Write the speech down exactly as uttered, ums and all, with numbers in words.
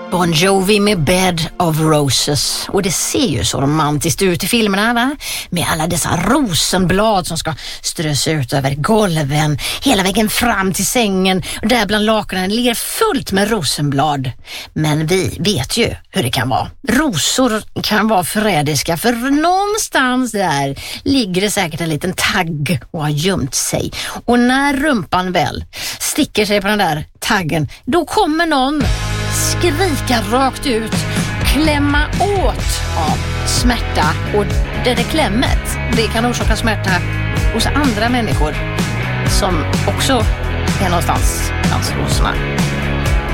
Bon Jovi med Bed of Roses. Och det ser ju så romantiskt ut i filmerna, va? Med alla dessa rosenblad som ska strös ut över golven, hela vägen fram till sängen. Och där bland lakanen ligger fullt med rosenblad. Men vi vet ju hur det kan vara. Rosor kan vara förrädiska, för någonstans där ligger det säkert en liten tagg och har gömt sig. Och när rumpan väl sticker sig på den där taggen, då kommer någon skrika rakt ut, klämma åt av smärta. Och det är klämmet, det kan orsaka smärta hos andra människor som också är någonstans bland rosorna.